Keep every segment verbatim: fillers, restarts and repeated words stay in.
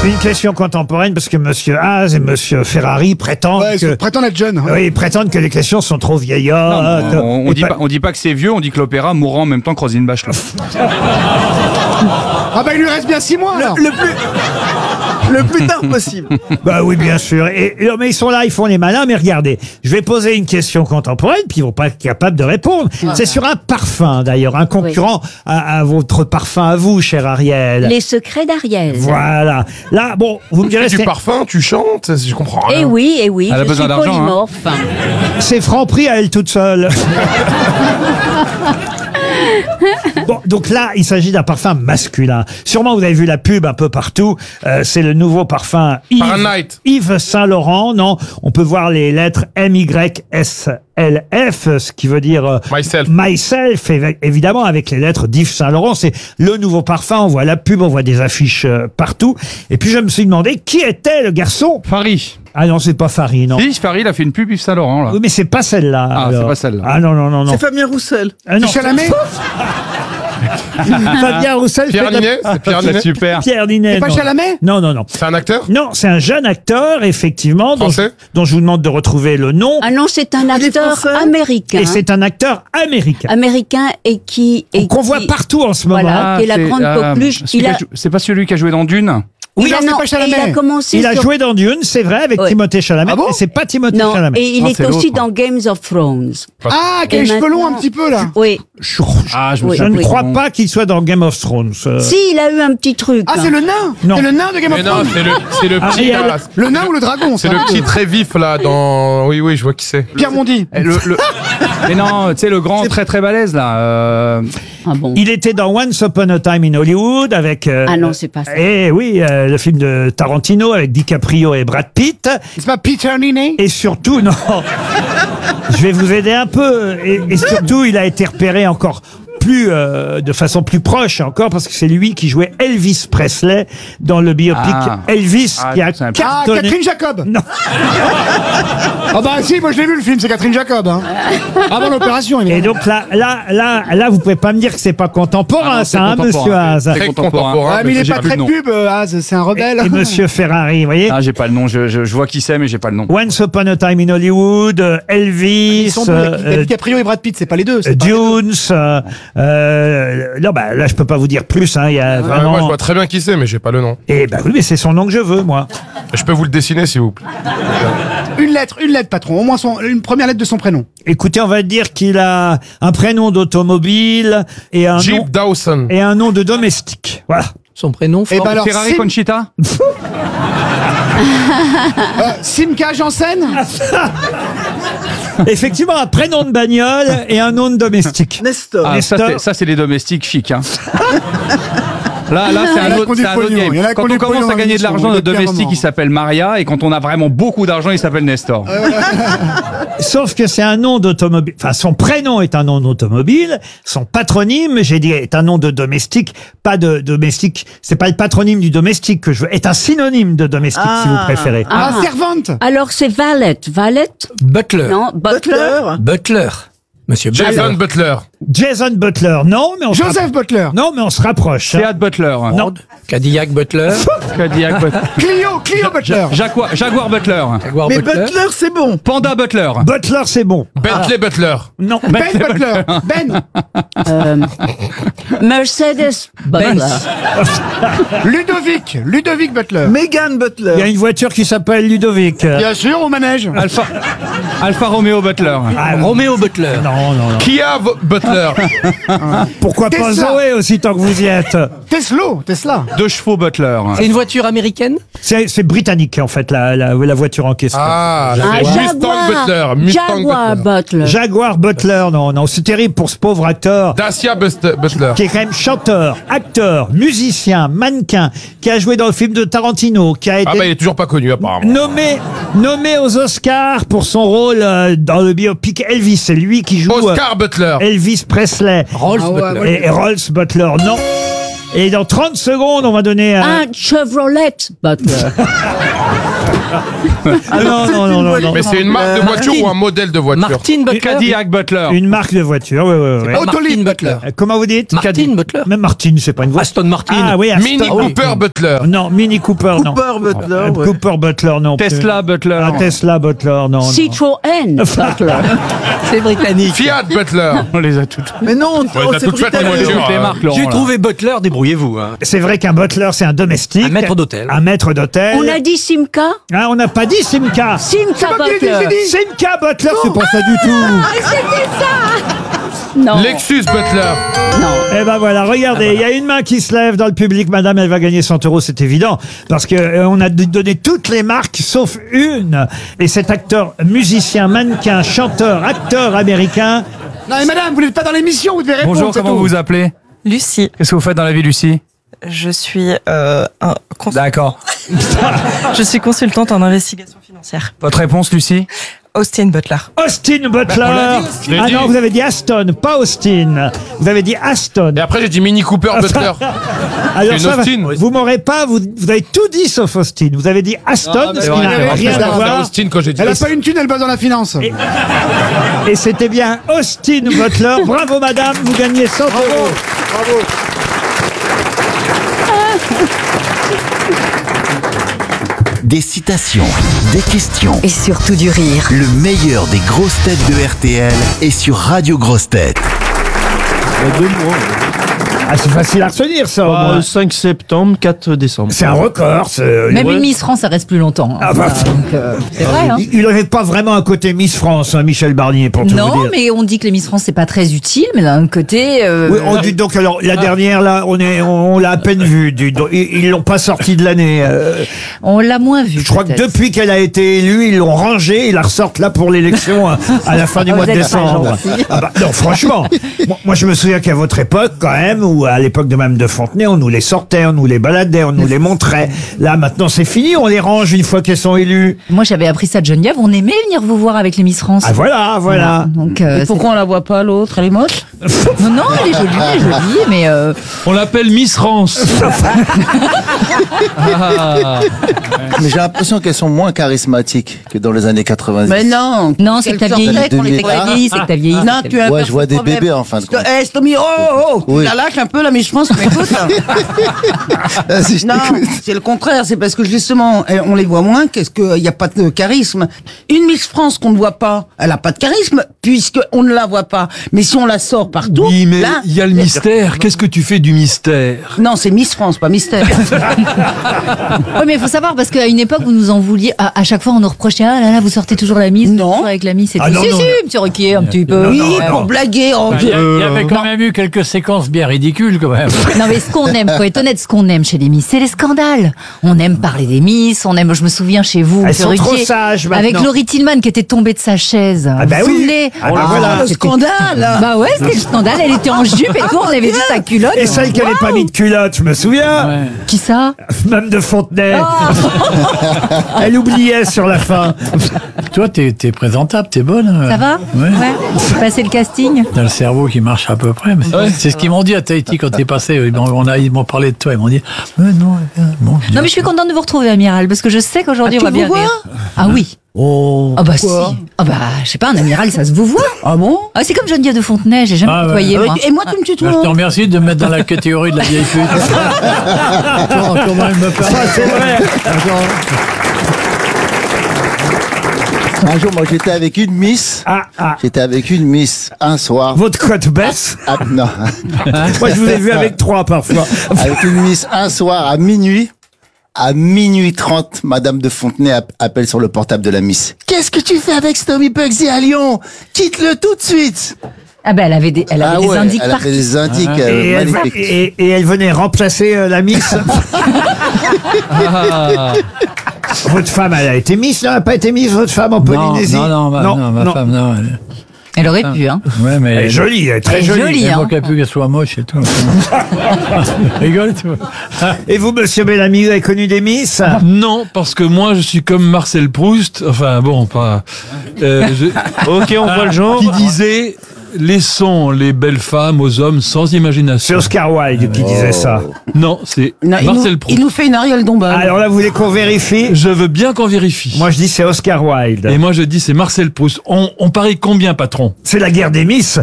Une question contemporaine parce que Monsieur Haas et Monsieur Ferrari prétendent Ouais, que... prétendent être jeunes. Oui, ils prétendent que les questions sont trop vieillottes. Non, on, on, Et dit pas- pas, on dit pas que c'est vieux, on dit que l'opéra mourra en même temps que Roselyne Bachelot. Ah bah il lui reste bien six mois alors. Le plus... Le plus tard possible. Bah oui, bien sûr. Et, et- mais ils sont là, ils font les malins. Mais regardez, je vais poser une question contemporaine, puis ils vont pas être capables de répondre. C'est sur un parfum, d'ailleurs, un concurrent à, à votre parfum à vous, cher Ariel. Les secrets d'Ariel. Voilà. Là, bon, vous me direz, Du c'est- parfum, tu chantes, je comprends rien. Eh oui, eh oui, Elle a je besoin suis d'argent, hein. polymorphe. c'est Franprix à elle toute seule. Bon, donc là, il s'agit d'un parfum masculin. Sûrement, vous avez vu la pub un peu partout. Euh, c'est le nouveau parfum Yves, Fahrenheit. Yves Saint Laurent. Non, on peut voir les lettres M Y S L F, ce qui veut dire euh, Myself. myself, évi- évidemment, avec les lettres d'Yves Saint Laurent. C'est le nouveau parfum. On voit la pub, on voit des affiches euh, partout. Et puis, je me suis demandé qui était le garçon. Farid. Ah non, c'est pas Farid, non. Si, Farid, il a fait une pub Yves Saint Laurent, là. Oui, mais c'est pas celle-là. Ah, alors. c'est pas celle-là. Ah non, non, non, non. C'est Fabien Roussel. Ah, non, Chalamet. Fabien Roussel fait Pierre de la- Ninet, c'est Pierre C'est Ninet. super. Pierre Ninet. C'est pas non. Chalamet. Non, non, non. C'est un acteur Non, c'est un jeune acteur, effectivement, dont je, Français dont je vous demande de retrouver le nom. Ah non, c'est un Il est acteur français américain. Et c'est un acteur américain. Américain et qui... Et Qu'on voit qui- partout en ce moment. Voilà, qui est la c'est, grande euh, coqueluche. celui Il qui a a, jou- C'est pas celui qui a joué dans Dune Oui, il a, non, c'est non, pas Chalamet. et il a commencé Il a sur- joué dans Dune, c'est vrai, avec Ouais. Timothée Chalamet, Ah bon mais c'est pas Timothée Non, Chalamet. et il Non, est c'est aussi l'autre. dans Games of Thrones. Ah, qui a Et les cheveux longs un maintenant- petit peu là. Oui. Je, Ah, je me Oui, je souviens ne plus crois du nom. pas qu'il soit dans Game of Thrones. euh. Si, il a eu un petit truc. Ah hein. c'est le nain. Non. C'est le nain de Game Mais of non, Thrones. c'est le, c'est le petit, Ariel. là. Le nain ou le dragon. C'est ça. le petit très vif, là, dans... Oui, oui, je vois qui c'est. Pierre Mondi. Eh, le- le- Mais non, tu sais, le grand très très balèze, là. euh, Ah bon. Il était dans Once Upon a Time in Hollywood avec... euh, Ah non, c'est pas ça. Eh oui, euh, le film de Tarantino avec DiCaprio et Brad Pitt. C'est pas Peter Ninet. Et surtout, non, je vais vous aider un peu. Et, et surtout, il a été repéré encore plus, euh, de façon plus proche encore, parce que c'est lui qui jouait Elvis Presley dans le biopic Ah. Elvis, Ah, qui a c'est un- Ah, cartonné. Catherine Jacob. Non. Ah bah si, moi je l'ai vu le film, c'est Catherine Jacob. Hein. Avant l'opération. Et évidemment. donc là, là, là, là, vous pouvez pas me dire que c'est pas contemporain, Ah non, ça, c'est hein, contemporain. monsieur Haas. C'est Très contemporain. contemporain. Ah mais il est j'ai pas plus très le nom. pub, euh, Az, c'est un rebelle. Et monsieur Ferrari, vous voyez. Ah, j'ai pas le nom, je, je, je vois qui c'est, mais j'ai pas le nom. Once Upon a Time in Hollywood, euh, Elvis, Ils sont deux, il y a euh, DiCaprio et Brad Pitt, c'est pas les deux. c'est pas- Dunes. Euh, euh, non, bah là, je peux pas vous dire plus. Hein, il y a Ouais, vraiment. moi, je vois très bien qui c'est, mais j'ai pas le nom. Et bah oui, mais c'est son nom que je veux, moi. Je peux vous le dessiner, s'il vous plaît. Une lettre, une lettre, patron. Au moins son, une première lettre de son prénom. Écoutez, on va dire qu'il a un prénom d'automobile et un nom Jeep Dawson. et un nom de domestique. Voilà. Son prénom, Eh ben alors, Ferrari Sim- Conchita euh, Simca Janssen. Effectivement, un prénom de bagnole et un nom de domestique. Nestor. Ah, ça, Nestor. c'est- ça, c'est les domestiques chics. Hein. Là, là, c'est Il y en un a autre, qui ont du c'est un autre pognon, game. il y en a qui Quand ont on du commence pognon à dans gagner de l'émission, l'argent, notre depuis un domestique, moment. il s'appelle Maria, et quand on a vraiment beaucoup d'argent, il s'appelle Nestor. Sauf que c'est un nom d'automobile. Enfin, son prénom est un nom d'automobile. Son patronyme, j'ai dit, est un nom de domestique. Pas de domestique. C'est pas le patronyme du domestique que je veux. Est un synonyme de domestique, si vous Ah. préférez. Ah, Ah. servante. Alors c'est Valet. Valet Butler. Non, Butler. Butler. Butler. Monsieur Butler. Jason Butler. Jason Butler. Non, mais on se Joseph rappro- Butler. Non, mais on se rapproche. hein. Seat Butler. Non. Cadillac Butler. Cadillac Butler. Clio, Clio Butler. Jaguar, Jaguar Butler. Jaguar Mais Butler. Butler, c'est bon. Panda Butler. Butler, c'est bon. Bentley Butler. Non. Ben Butler. Ben. Euh, Mercedes Butler. Ludovic. Ludovic Butler. Megan Il y a Butler. une voiture qui s'appelle Ludovic. Bien sûr, au manège. Alpha, Alpha Romeo Butler. Ah, Roméo Butler. non, non, non. Kia V- Butler. Pourquoi pas Tesla. Zoé aussi tant que vous y êtes? Tesla. Tesla. Deux chevaux Butler. C'est une voiture américaine. C'est c'est britannique en fait la, la, la voiture en question. Ah, Ah, Mustang Butler. Mustang Jaguar Butler. Butler. Jaguar Butler, non, non, c'est terrible pour ce pauvre acteur Dacia Bust- Butler. qui est quand même chanteur, acteur, musicien, mannequin, qui a joué dans le film de Tarantino, qui a été Ah bah il est toujours pas connu apparemment. nommé nommé aux Oscars pour son rôle euh, dans le biopic Elvis. C'est lui qui joue euh, Oscar Butler. Elvis Presley. Rolls Ah ouais, Butler. ouais. Et, et Rolls Butler, non. Et dans trente secondes, on va donner... un- Un Chevrolet Butler. Ah non, non, non, non, non. Mais c'est une marque de voiture ou un modèle de voiture? Martin Butler. Cadillac Butler. Une marque de voiture, oui, oui, oui. Martin Butler. Euh, Comment vous dites? Martin Butler. Même Martin, c'est pas une voiture. Aston Martin. Ah oui, Aston. Mini Cooper Butler. Non, Mini Cooper, non. Cooper Butler, Euh, ouais. Cooper Butler, non. plus. Tesla Butler. Ah, Tesla Butler, non. non. Citroën Butler. C'est britannique. Fiat Butler. On les a toutes. Mais non, Ouais, oh, t'as c'est toutes faites, britannique. les voitures. Toutes les euh, marques, Laurent. J'ai là. trouvé Butler, débrouillez-vous. Hein. C'est vrai qu'un butler, c'est un domestique. Un maître d'hôtel. Un maître d'hôtel. On a dit Simca. Ah, on n'a pas dit Simca. Simca pas qui a dit, Butler. j'ai dit. Simca Butler, c'est pas ça du tout. Non. Lexus Butler. Non. Eh ben voilà, regardez, il y a une main qui se lève dans le public. Madame, elle va gagner cent euros, c'est évident. Parce que euh, on a d- donné toutes les marques, sauf une. Et cet acteur, musicien, mannequin, chanteur, acteur américain. Non mais madame, vous n'êtes pas dans l'émission, vous devez répondre. Bonjour, c'est comment tout. vous vous appelez? Lucie, Qu'est-ce que vous faites dans la vie, Lucie? je suis, euh, un cons- D'accord. je suis consultante en investigation financière. Votre réponse, Lucie? Austin Butler. Austin Butler. Je l'ai Ah dit. non, vous avez dit Aston, pas Austin. Vous avez dit Aston. Et après, j'ai dit Mini Cooper Butler. Alors une ça, va, Austin. vous m'aurez pas, vous, vous avez tout dit sauf Austin. Vous avez dit Aston, mais ce c'est qui vrai, n'a c'est vrai, rien c'est à vrai. voir. Austin quand j'ai dit. Elle a pas une thune, elle bosse dans la finance. Et c'était bien Austin Butler. Bravo madame, vous gagnez cent euros. Des citations, des questions. Et surtout du rire. Le meilleur des grosses têtes de R T L est sur Radio Grosses Têtes. Ah, c'est facile à retenir ça. au moins. cinq septembre, quatre décembre. C'est un record. c'est- Même Ouais. une Miss France, ça reste plus longtemps. Ah bah, Donc, euh, c'est vrai, hein. Il n'avait pas vraiment un côté Miss France, hein, Michel Barnier, pour tout vous Non, dire. mais on dit que les Miss France, c'est pas très utile, mais d'un autre côté... euh, Oui, on dit donc alors la dernière là, on est, on, on l'a à peine vue. du- donc, Ils ils l'ont pas sortie de l'année. euh, on l'a moins vu. je crois que peut-être. depuis qu'elle a été élue, ils l'ont rangée, ils la ressortent là pour l'élection à, à la fin du Ah, mois de vous êtes pas décembre. gentil. Ah bah, non, franchement, moi, moi, je me souviens qu'à votre époque quand même, ou à l'époque de Mme de Fontenay, on nous les sortait, on nous les baladait, on nous les montrait. Là maintenant c'est fini, on les range une fois qu'elles sont élues. Moi, j'avais appris ça de Geneviève. On aimait venir vous voir avec les Miss France. Ah voilà, voilà. Donc, euh, Pourquoi on la voit pas l'autre? Elle est moche? c'est- Non, non, elle est jolie, elle est jolie, mais euh, On l'appelle Miss France. Ah. Mais j'ai l'impression qu'elles sont moins charismatiques que dans les années quatre-vingt-dix. Mais non. non, c'est que t'as Quelle vieilli. sorte C'est qu'on que les t'as voit. vieilli, c'est que t'as vieilli. Non, tu as un Ouais, je vois des problème. bébés en fin de compte. Eh, Stomy, oh, oh, oh, tu Oui. la lâches un peu, la Miss France, tu m'écoutes hein. Vas-y, je Non, t'écoute. c'est le contraire, c'est parce que justement, eh, on les voit moins, qu'est-ce qu'il n'y a pas de charisme. Une Miss France qu'on ne voit pas, elle n'a pas de charisme, puisqu'on ne la voit pas. Mais si on la sort partout, Oui, mais là... il y a le mystère. Qu'est-ce que tu fais du mystère? Non, c'est Miss France, pas Mystère. Oui, mais il faut savoir, parce qu'à une époque, vous nous en vouliez. À, à chaque fois, on nous reprochait, ah là là, vous sortez toujours la Miss. Non. toujours avec la Miss et Ah tout. non, si, non, si, non. monsieur Ruquier, un petit peu. Oui, Ouais. pour blaguer. Oh, Il y, a- il y Euh, avait quand même eu quelques séquences bien ridicules quand même. Non, mais ce qu'on aime, faut être honnête, ce qu'on aime chez les Miss, c'est les scandales. On aime parler des Miss, on aime, je me souviens chez vous, Elles monsieur sont trop Ruquier, sages maintenant. avec Laurie Tillman qui était tombée de sa chaise. Ah bah vous vous oui. souvenez Ah bah voilà. le scandale. Bah ouais, c'était le scandale, elle était en jupe et tout, on avait vu sa culotte. Et celle qui n'avait pas mis de culotte, je me souviens. Qui ça? Mme de Fontenay. Oh, Elle oubliait sur la fin. Toi, t'es t'es présentable, t'es bonne. ça va? Ouais. J'ai passé le casting. T'as le cerveau qui marche à peu près. mais C'est ce qu'ils m'ont dit à Tahiti quand t'es passé. Ils m'ont on a- ils m'ont parlé de toi. Ils m'ont dit, mais non, euh, bon. je dis, Non, mais je suis contente de vous retrouver, Amiral, parce que je sais qu'aujourd'hui, Ah, on va tu bien vous vois rire. Ah oui. Oh, Ah bah si. quoi Ah bah, je sais pas, un amiral, ça se vous voit. Ah bon Ah, c'est comme Geneviève de Fontenay, j'ai jamais Ah ouais. côtoyé, moi. Et moi, tu me Je te tutoies. remercie de me mettre dans la catégorie de la vieille pute. Comment, comment elle me parle. Ça, c'est vrai. Un jour, moi, j'étais avec une Miss. Ah, ah. J'étais avec une Miss un soir. Votre cote baisse. Ah, non. Moi, je vous ai vu avec trois parfois. Avec une Miss un soir à minuit. À minuit trente, Madame de Fontenay app- appelle sur le portable de la Miss. Qu'est-ce que tu fais avec Stomy Bugsy à Lyon? Quitte-le tout de suite. Ah bah, elle avait des, elle avait Ah des ouais, indices elle partout. avait des indices Et euh, elle, magnifiques. et, et elle venait remplacer euh, la Miss. Votre femme, elle a été Miss, elle n'a pas été Miss, votre femme en Non, Polynésie. non, non, ma, non, ma femme, non. Elle, Elle aurait pu, hein. ouais, mais Elle est jolie, elle est très Elle est jolie. jolie, Elle hein. manquait plus qu'elle soit moche et tout. Rigole, tu vois. Et vous, monsieur Bellamy, vous avez connu des Miss? Non, parce que moi, je suis comme Marcel Proust. Enfin, bon, pas. euh, je- Ok, on voit le genre. Qui disait laissons les belles femmes aux hommes sans imagination. C'est Oscar Wilde qui disait ça. Non, c'est Non, il, Marcel nous, Proust. il nous fait une Ariel Dombal. Alors là, vous voulez qu'on vérifie? Je veux bien qu'on vérifie. Moi, je dis c'est Oscar Wilde. Et moi, je dis c'est Marcel Proust. On, on parie combien, patron? C'est la guerre des Miss.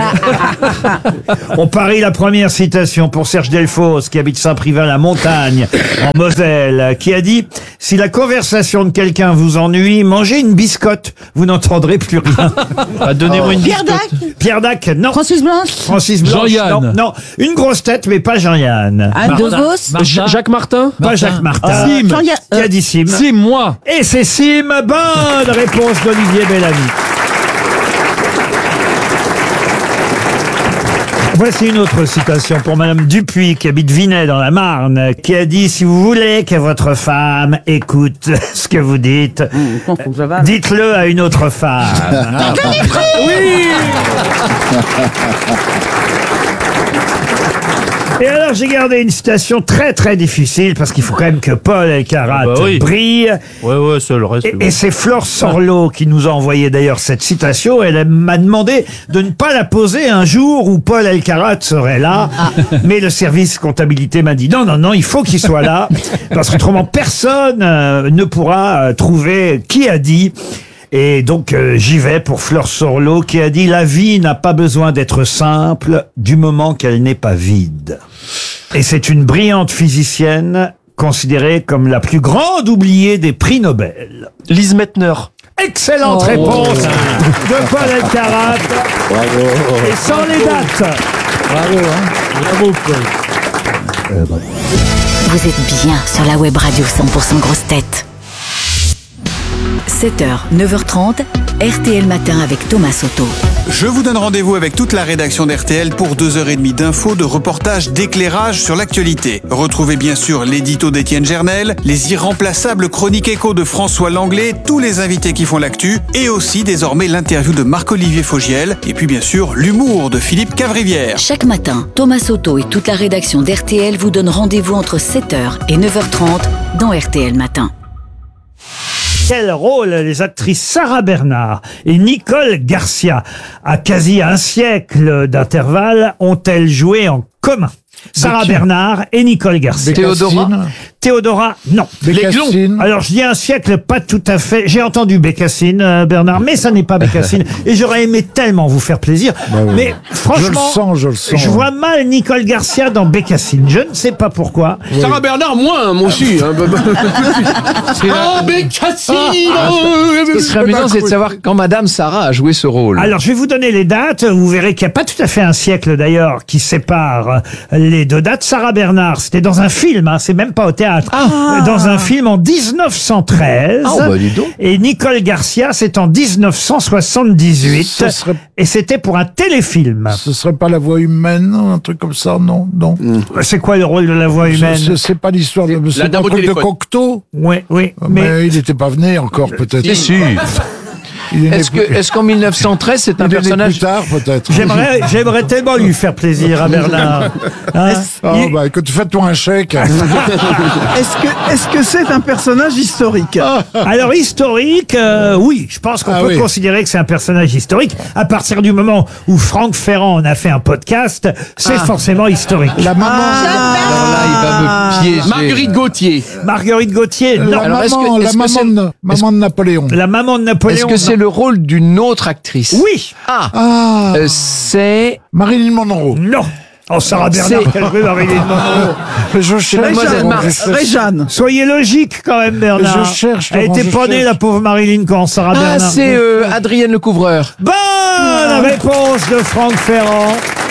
On parie la première citation pour Serge Delphos, qui habite Saint-Privat-la-Montagne, en Moselle, qui a dit « Si la conversation de quelqu'un vous ennuie, mangez une biscotte, vous n'entendrez plus rien. Ah, donnez-moi une Pierre biscotte. Dac » Pierre Dac, non. Francis Blanche Francis Blanche, Jean-Yann. non, non. Une grosse tête, mais pas Jean-Yann. Ah, De Martin. Vos. Ja- Jacques Martin. Pas Jacques Martin. Euh, Sim. Jean-Yann- Qui a dit Sim? C'est moi. Et c'est Sim. Bonne réponse d'Olivier Bellamy. Voici une autre citation pour Madame Dupuis, qui habite Vinay dans la Marne, qui a dit « Si vous voulez que votre femme écoute ce que vous dites, dites-le à une autre femme. » Oui. Et alors j'ai gardé une citation très très difficile, parce qu'il faut quand même que Paul Elkarat Ah bah oui. brille. Ouais, ouais, ça, le reste. Et, et c'est Flore Sorlo qui nous a envoyé d'ailleurs cette citation. Elle m'a demandé de ne pas la poser un jour où Paul Elkarat serait là. Mais le service comptabilité m'a dit non, non, non, il faut qu'il soit là. Parce qu'autrement, personne euh, ne pourra euh, trouver qui a dit. Et donc euh, j'y vais pour Flore Sorlo qui a dit « La vie n'a pas besoin d'être simple du moment qu'elle n'est pas vide ». Et c'est une brillante physicienne considérée comme la plus grande oubliée des prix Nobel. Lise Meitner. Excellente Oh. réponse de Paul Elkarat. Et sans les dates. Bravo, hein. Bravo, Paul. Vous êtes bien sur la web radio cent pour cent grosses têtes. sept heures, neuf heures trente, R T L Matin avec Thomas Soto. Je vous donne rendez-vous avec toute la rédaction d'R T L pour deux heures trente d'infos, de reportages, d'éclairage sur l'actualité. Retrouvez bien sûr l'édito d'Étienne Gernel, les irremplaçables chroniques écho de François Langlais, tous les invités qui font l'actu, et aussi désormais l'interview de Marc-Olivier Fogiel, et puis bien sûr l'humour de Philippe Cavrivière. Chaque matin, Thomas Soto et toute la rédaction d'R T L vous donnent rendez-vous entre sept heures et neuf heures trente dans R T L Matin. Quel rôle les actrices Sarah Bernard et Nicole Garcia, à quasi un siècle d'intervalle, ont-elles joué en commun? Sarah qui? Bernard et Nicole Garcia. Théodora. Théodora, non. Bécassine. Alors je dis un siècle, pas tout à fait. J'ai entendu Bécassine, euh, Bernard, mais ça n'est pas Bécassine. Et j'aurais aimé tellement vous faire plaisir. Bah oui. Mais franchement, Je le sens, je le sens. je vois mal Nicole Garcia dans Bécassine. Je ne sais pas pourquoi. Sarah Bernard, moins, moi aussi. hein. Ah, Bécassine. Ce qui serait amusant, c'est de savoir quand Madame Sarah a joué ce rôle. Alors, je vais vous donner les dates. Vous verrez qu'il n'y a pas tout à fait un siècle, d'ailleurs, qui sépare euh, les deux dates. Sarah Bernard, c'était dans un film, hein, c'est même pas au théâtre. Euh, Dans un film en dix-neuf cent treize. Ah, bah, dis donc. Et Nicole Garcia, c'est en dix-neuf cent soixante-dix-huit. Ce serait- Et c'était pour un téléfilm. Ce serait pas la voix humaine, un truc comme ça, non, non. C'est quoi le rôle de la voix humaine? C'est- C'est pas l'histoire de. C'est dame un au truc de téléphone. Cocteau. Oui, oui. Mais, Mais, il n'était pas venu encore, peut-être. Si, si. Il est né Est-ce que, plus- est-ce qu'en mille neuf cent treize, c'est un il est né personnage plus tard, peut-être. j'aimerais, j'aimerais tellement lui faire plaisir à Bernard. Hein? Oh, Il- bah, écoute, fais-toi un chèque. Est-ce que est-ce que c'est un personnage historique? Alors historique, euh, oui, je pense qu'on Ah peut oui. considérer que c'est un personnage historique. À partir du moment où Franck Ferrand en a fait un podcast, c'est forcément historique. La maman. Alors là, il va me piéger. Marguerite Gauthier. Marguerite Gauthier, non. La Alors, est-ce maman, que- la est-ce que maman, c'est- de, maman de Napoléon. La maman de Napoléon. Est-ce que c'est non. le rôle d'une autre actrice? Oui. Ah, Ah, euh, c'est Marilyn Monroe. Non. Oh, Sarah Bernard, C'est- quelle rue Marilyn Monroe. Je cherche. Mademoiselle bon, Mars. je cherche. Réjeanne. Soyez logique quand même, Bernard. Je cherche, Elle Laurent, était je pas née, cherche. la pauvre Marilyn, quand Sarah ah, Bernard. c'est euh, Adrienne Le Couvreur. Bonne réponse de Franck Ferrand.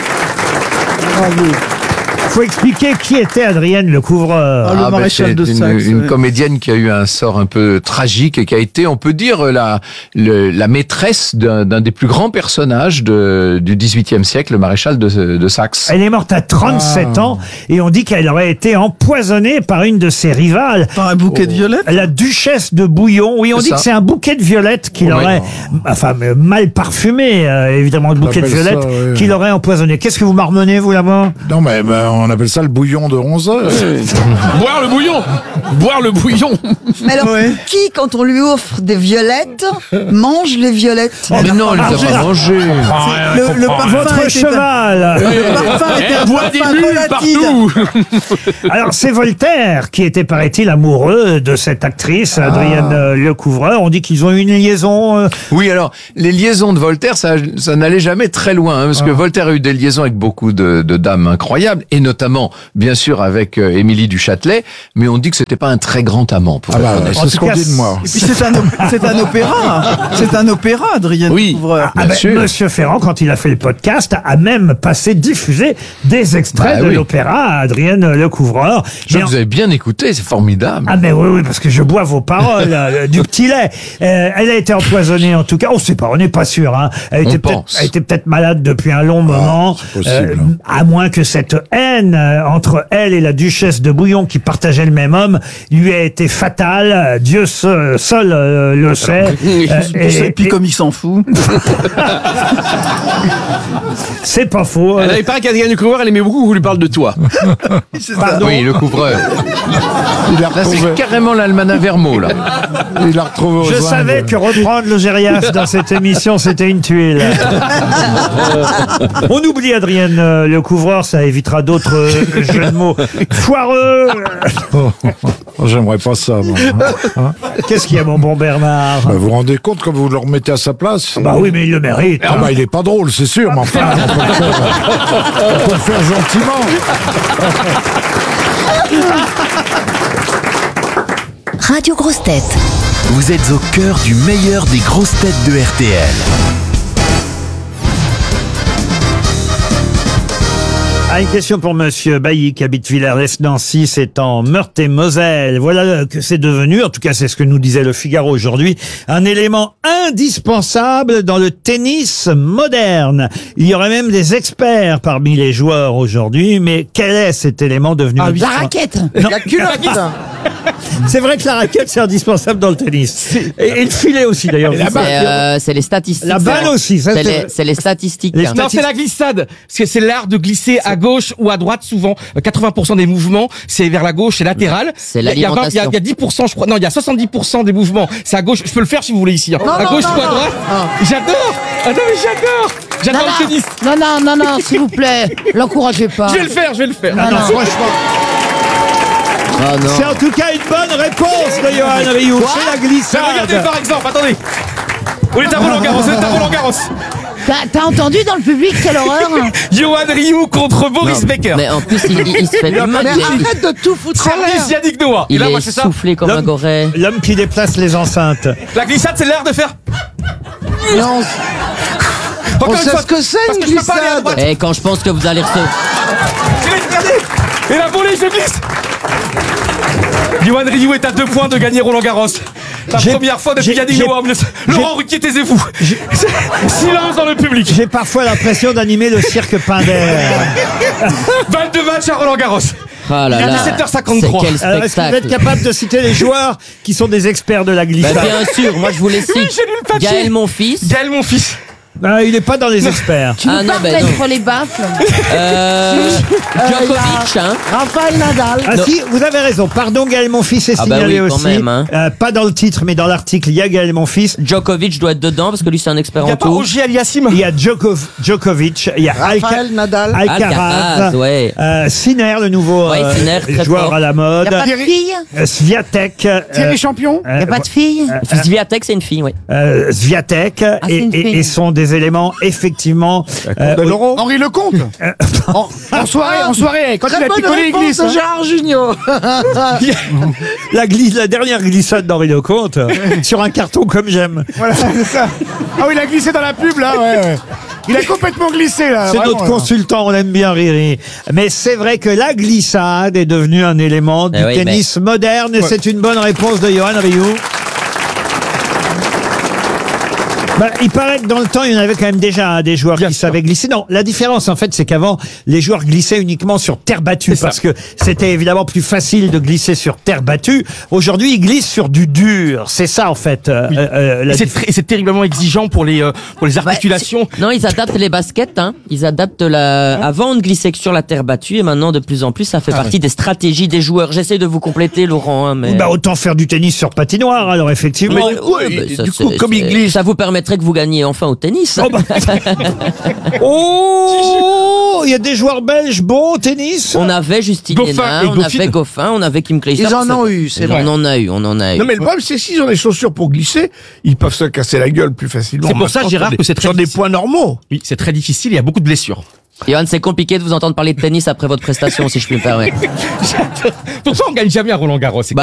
Faut expliquer qui était Adrienne Le Couvreur. Ah, le Ah, ben, maréchal c'est de une, Saxe, une ouais. comédienne qui a eu un sort un peu tragique et qui a été, on peut dire, la, le- la maîtresse d'un d'un des plus grands personnages de, du dix-huitième siècle, le maréchal de, de Saxe. Elle est morte à trente-sept Ah. ans et on dit qu'elle aurait été empoisonnée par une de ses rivales. Par un bouquet de violettes? La duchesse de Bouillon. Oui, on C'est dit ça. que c'est un bouquet de violettes qu'il Oui. aurait, enfin, euh, mal parfumé, euh, évidemment, le bouquet de appelle ça, violettes oui. qu'il aurait empoisonné. Qu'est-ce que vous marmonnez, vous, là-bas? Non, mais ben, on appelle ça le bouillon de onze heures. Boire le bouillon. Boire le bouillon. Mais alors, qui, quand on lui offre des violettes, mange les violettes? Oh, mais non, elle les a pas mangées. Le, le parfum Votre était- cheval. Le parfum était un boit des parfum bulles volatile. partout. Alors, c'est Voltaire qui était, paraît-il, amoureux de cette actrice, Adrienne euh, Lecouvreur. On dit qu'ils ont eu une liaison. euh, Oui, alors, les liaisons de Voltaire, ça, ça n'allait jamais très loin, hein, parce que Voltaire a eu des liaisons avec beaucoup de, de dames incroyables, et notamment, bien sûr, avec euh, Émilie du Châtelet, mais on dit que c'était pas un très grand amant, pour Ah être bah, honnête. c'est ce qu'on dit de moi. Et puis c'est un, op- c'est un opéra. C'est un opéra, Adrien Oui. Couvreur. Ah ben, Monsieur Ferrand, quand il a fait le podcast, a même passé, diffusé des extraits Bah de oui. l'opéra à Adrienne Lecouvreur. Je Mais en- vous avez bien écouté, c'est formidable. Ah ben oui, oui, parce que je bois vos paroles, euh, du petit lait. Euh, elle a été empoisonnée en tout cas. On sait pas, on n'est pas sûr. Hein. Elle On était peut-être, pense. elle était peut-être malade depuis un long moment. c'est possible. à moins que cette haine euh, entre elle et la duchesse de Bouillon, qui partageaient le même homme, lui ait été fatale. Dieu seul, seul euh, le sait. Euh, Et, puis comme il s'en fout. c'est pas faux. Elle avait pas qu'Adrien Lecouvreur, elle aimait beaucoup qu'on lui parle de toi. Pardon. Oui, le couvreur. Il l'a Là, retrouvé. c'est carrément l'almanach Vermeau, là. Il l'a retrouvé aux Je Indes. savais que reprendre le Gérias dans cette émission, c'était une tuile. On oublie Adrienne euh, Lecouvreur, ça évitera d'autres euh, jeux de mots foireux. Oh, oh, j'aimerais pas ça, moi. Hein? Qu'est-ce qu'il y a, mon bon Bernard? Bah, vous vous rendez compte quand vous le remettez à sa place? Bah oui, mais il le mérite. Ah bah il est pas drôle, c'est sûr, mais enfin, on peut le faire, on peut le faire gentiment. Radio Grosse Tête. Vous êtes au cœur du meilleur des grosses têtes de R T L. Ah, une question pour Monsieur Bailly qui habite Villers-lès-Nancy, c'est en Meurthe-et-Moselle. Voilà que c'est devenu, en tout cas c'est ce que nous disait le Figaro aujourd'hui, un élément indispensable dans le tennis moderne. Il y aurait même des experts parmi les joueurs aujourd'hui, mais quel est cet élément devenu La indispensable? raquette. Non. La culotte. C'est vrai que la raquette c'est indispensable dans le tennis. Et, et le filet aussi d'ailleurs. C'est euh, c'est les statistiques. La balle aussi, ça, C'est c'est- les, c'est les statistiques. Les Non, c'est la glissade. Parce que c'est l'art de glisser à gauche ou à droite souvent. Euh, quatre-vingts pour cent des mouvements, c'est vers la gauche, c'est latéral. C'est Il y a- il y a vingt- l'alimentation. Il y, a- il y a dix pour cent, je crois. Non, il y a soixante-dix pour cent des mouvements. C'est à gauche. Je peux le faire si vous voulez ici. hein. Non, à non, gauche non, ou à non. droite. J'adore. Ah non, mais j'adore. J'adore Non, le tennis. non, non, non, non, s'il vous plaît, l'encouragez pas. Je vais le faire, je vais le faire. Ah non, franchement. Oh non. C'est en tout cas une bonne réponse de Johan Rioux. Quoi C'est la Mais glissade. regardez par exemple, attendez. On est à Roland Garros, on est à Roland Garros. T'as t'as entendu dans le public, quelle horreur? Johan Rioux contre Boris Non, Becker. Mais en plus, il, il- il se fait mal. Mais Il, est- arrête de tout foutre en Service l'air. Yannick Noah. Et il là, moi, est c'est ça. soufflé comme un L'homme- goret. L'homme qui déplace les enceintes. La glissade, c'est l'art de faire. Non, Encore on une sait fois, ce que c'est parce une que je peux pas aller à glissade. droite. Et quand je pense que vous allez recevoir. Et la volée, je glisse. Johan Rioux est à deux points de gagner Roland Garros. La J'ai- première fois depuis j'ai- Yannick j'ai- Noah. Laurent Ruquier, taisez-vous. Silence dans le public. J'ai parfois l'impression d'animer le cirque Pinder. vingt-deux matchs à Roland Garros. Ah là Il est là. dix-sept heures cinquante-trois. C'est quel Alors, est-ce que vous êtes spectacle. capable de citer les joueurs qui sont des experts de la Bah, glissade? bien sûr, moi je vous les cite. Oui, j'ai lu le papier. Gaël, mon fils. Gaël, mon fils. Ah, il n'est pas dans les experts. tu Ah nous non, parles ben non. mettre les baffles. Euh, Djokovic, hein. Raphaël Nadal. Ah Non. si, vous avez raison. Pardon, Gaël Monfils est Ah bah signalé oui, quand aussi. même, hein. Euh, pas dans le titre, mais dans l'article, il y a Gaël Monfils. Djokovic doit être dedans parce que lui c'est un expert Il n'y a en pas tout. Ogier Aliassim. Il y a Djokov- Djokovic, il y a Alca- Raphaël Nadal. Alcaraz, Alcaraz, ouais. euh, Sinner, le nouveau Ouais, euh, Sinner, très joueur fort. à la mode, Y a pas de fille? Euh, Swiatek, euh, Thierry Champion. euh, Y a pas de fille? Swiatek, c'est une fille, oui. euh, Swiatek, c'est et, une et- fille. et sont des éléments effectivement. euh, au- Henri Lecomte. en, en soirée, en soirée, quand il Très a bonne picolé réponse l'église. de Gérard Junior. la, glisse, la dernière glissade d'Henri Lecomte euh, sur un carton comme j'aime. Voilà, c'est ça. Ah oui, il a glissé dans la pub, là, ouais, ouais. Il a complètement glissé, là. C'est vraiment, notre là. consultant, on aime bien Riri. Mais c'est vrai que la glissade est devenue un élément du Eh oui, tennis moderne et Ouais. c'est une bonne réponse de Johan Rioux. Bah, il paraît que dans le temps, il y en avait quand même déjà hein, des joueurs qui savaient glisser. Non, la différence, en fait, c'est qu'avant, les joueurs glissaient uniquement sur terre battue parce que c'était évidemment plus facile de glisser sur terre battue. Aujourd'hui, ils glissent sur du dur. C'est ça, en fait. euh, Oui. euh, la Et c'est très- et c'est terriblement exigeant pour les, euh, pour les articulations. Non, ils adaptent les baskets. Hein. Ils adaptent la. Avant, on ne glissait que sur la terre battue, et maintenant, de plus en plus, ça fait Ah, partie oui. des stratégies des joueurs. J'essaie de vous compléter, Laurent. Hein, mais... Bah, autant faire du tennis sur patinoire, alors effectivement. Ouais, ouais, bah, ça, c'est- c'est- ça vous permettrait que vous gagniez enfin au tennis. Oh, bah. Oh, il y a des joueurs belges bons au tennis. On avait Justine Goffin Hénin, et on Goffin. avait Goffin, on avait Kim Clijsters. Ils en ont eu, c'est vrai. On en a eu, on en a eu. Non mais le problème c'est s'ils ont des chaussures pour glisser, ils peuvent se casser la gueule plus facilement. C'est pour ça, Maintenant, Gérard, sur que des- c'est très sur des difficile. points normaux. Oui, c'est très difficile, il y a beaucoup de blessures. Johan, c'est compliqué de vous entendre parler de tennis après votre prestation, si je puis me permettre. Pourquoi on gagne jamais à Roland Garros? C'est Bah,